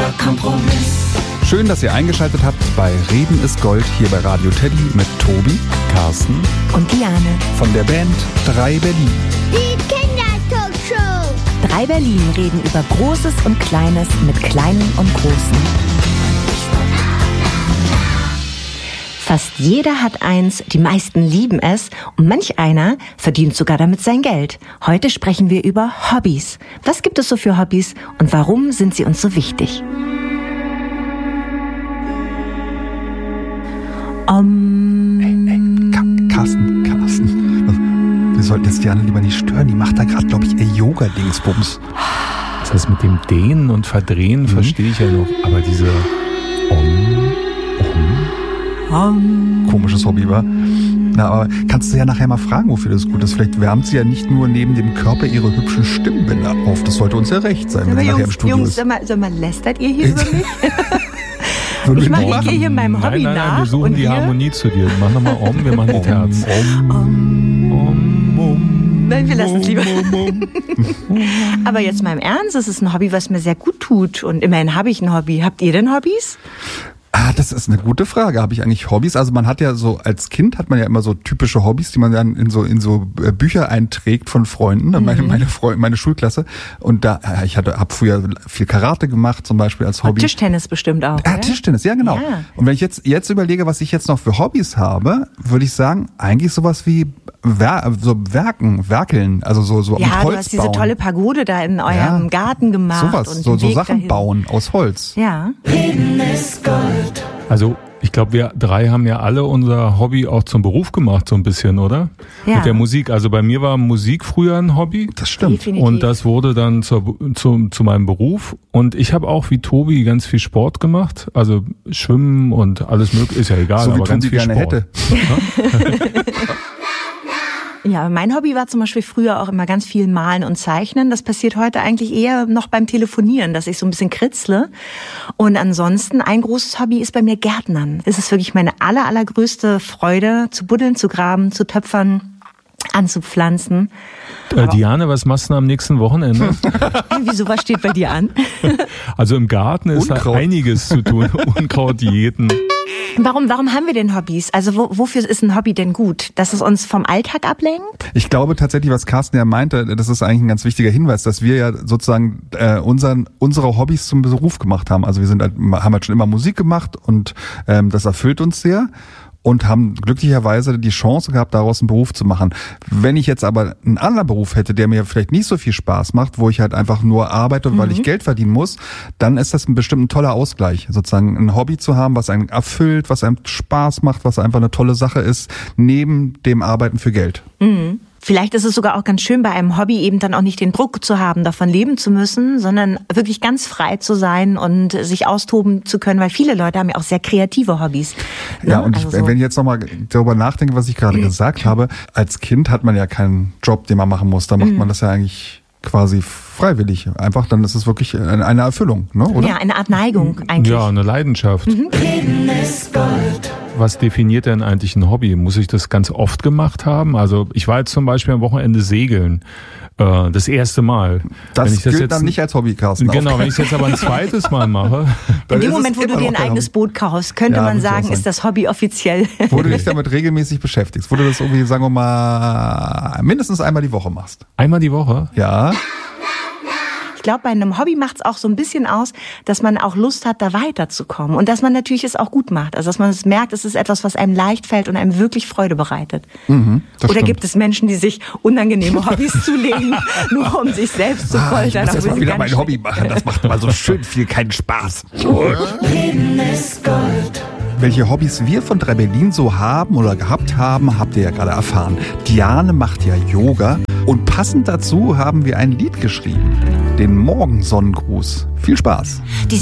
guter Kompromiss. Schön, dass ihr eingeschaltet habt bei Reden ist Gold hier bei Radio Teddy mit Tobi, Carsten und Diane von der Band 3 Berlin. Die Kindertalkshow. 3 Berlin reden über Großes und Kleines mit Kleinen und Großen. Fast jeder hat eins, die meisten lieben es und manch einer verdient sogar damit sein Geld. Heute sprechen wir über Hobbys. Was gibt es so für Hobbys und warum sind sie uns so wichtig? Carsten. Wir sollten jetzt Diane lieber nicht stören. Die macht da gerade, glaube ich, ihr Yoga-Dingsbums. Das mit dem Dehnen und Verdrehen verstehe ich ja noch. Aber diese Komisches Hobby, wa? Na, aber kannst du ja nachher mal fragen, wofür das gut ist. Vielleicht wärmt sie ja nicht nur neben dem Körper ihre hübschen Stimmbänder auf. Das sollte uns ja recht sein, wenn sie nachher im Studio ist. Sag mal, lästert ihr hier über mich? Ich gehe hier meinem Hobby nach. Wir suchen die Harmonie zu dir. Mach nochmal wir machen die Terz. Nein, wir lassen es lieber. Aber jetzt mal im Ernst, es ist ein Hobby, was mir sehr gut tut. Und immerhin habe ich ein Hobby. Habt ihr denn Hobbys? Das ist eine gute Frage. Habe ich eigentlich Hobbys? Also man hat ja so, als Kind hat man ja immer so typische Hobbys, die man dann in so Bücher einträgt von Freunden, meine Schulklasse. Und da, ich habe früher viel Karate gemacht, zum Beispiel als Hobby. Und Tischtennis bestimmt auch. Ja, Tischtennis, ja genau. Ja. Und wenn ich jetzt überlege, was ich jetzt noch für Hobbys habe, würde ich sagen, eigentlich sowas wie werkeln, also so mit Holz bauen. Ja, du hast diese tolle Pagode da in eurem Garten gemacht. Sowas, und so Sachen dahin bauen aus Holz. Ja. Reden ist Gold. Also ich glaube, wir 3 haben ja alle unser Hobby auch zum Beruf gemacht, so ein bisschen, oder? Ja. Mit der Musik. Also bei mir war Musik früher ein Hobby. Das stimmt. Definitiv. Und das wurde dann zu meinem Beruf. Und ich habe auch wie Tobi ganz viel Sport gemacht. Also Schwimmen und alles mögliche, ist ja egal, so aber wie ganz Tobi viel gerne Sport. Hätte. Ja, mein Hobby war zum Beispiel früher auch immer ganz viel Malen und Zeichnen. Das passiert heute eigentlich eher noch beim Telefonieren, dass ich so ein bisschen kritzle. Und ansonsten ein großes Hobby ist bei mir Gärtnern. Es ist wirklich meine allergrößte Freude, zu buddeln, zu graben, zu töpfern, anzupflanzen. Diane, was machst du am nächsten Wochenende? Wieso, was steht bei dir an? Also im Garten ist da einiges zu tun. Unkrautjäten. Warum haben wir denn Hobbys? Also wofür ist ein Hobby denn gut? Dass es uns vom Alltag ablenkt? Ich glaube tatsächlich, was Carsten ja meinte, das ist eigentlich ein ganz wichtiger Hinweis, dass wir ja sozusagen unsere Hobbys zum Beruf gemacht haben. Also wir haben halt schon immer Musik gemacht und das erfüllt uns sehr. Und haben glücklicherweise die Chance gehabt, daraus einen Beruf zu machen. Wenn ich jetzt aber einen anderen Beruf hätte, der mir vielleicht nicht so viel Spaß macht, wo ich halt einfach nur arbeite, weil ich Geld verdienen muss, dann ist das bestimmt ein toller Ausgleich, sozusagen ein Hobby zu haben, was einen erfüllt, was einem Spaß macht, was einfach eine tolle Sache ist, neben dem Arbeiten für Geld. Mhm. Vielleicht ist es sogar auch ganz schön, bei einem Hobby eben dann auch nicht den Druck zu haben, davon leben zu müssen, sondern wirklich ganz frei zu sein und sich austoben zu können, weil viele Leute haben ja auch sehr kreative Hobbys. Ja, und wenn ich jetzt nochmal darüber nachdenke, was ich gerade gesagt habe, als Kind hat man ja keinen Job, den man machen muss. Da macht man das ja eigentlich quasi freiwillig. Einfach, dann ist es wirklich eine Erfüllung, ne? Oder? Ja, eine Art Neigung eigentlich. Ja, eine Leidenschaft. Reden ist Gold. Was definiert denn eigentlich ein Hobby? Muss ich das ganz oft gemacht haben? Also ich war jetzt zum Beispiel am Wochenende segeln. Das erste Mal. Das gilt jetzt dann nicht als Hobby, Carsten. Genau, wenn ich es jetzt aber ein zweites Mal mache. In dem Moment, wo du dir ein eigenes Boot kaufst, könnte man sagen, ist das Hobby offiziell. Wo du dich damit regelmäßig beschäftigst. Wo du das irgendwie, sagen wir mal, mindestens einmal die Woche machst. Einmal die Woche? Ja. Ich glaube, bei einem Hobby macht es auch so ein bisschen aus, dass man auch Lust hat, da weiterzukommen. Und dass man natürlich es auch gut macht. Also dass man es merkt, es ist etwas, was einem leicht fällt und einem wirklich Freude bereitet. Oder stimmt. gibt es Menschen, die sich unangenehme Hobbys zulegen, nur um sich selbst zu foltern? Ich muss jetzt mal wieder mein Hobby machen. Das macht mal so schön viel keinen Spaß. Reden ist Gold. Welche Hobbys wir von 3 Berlin so haben oder gehabt haben, habt ihr ja gerade erfahren. Diane macht ja Yoga und passend dazu haben wir ein Lied geschrieben. Den Morgensonnengruß. Viel Spaß.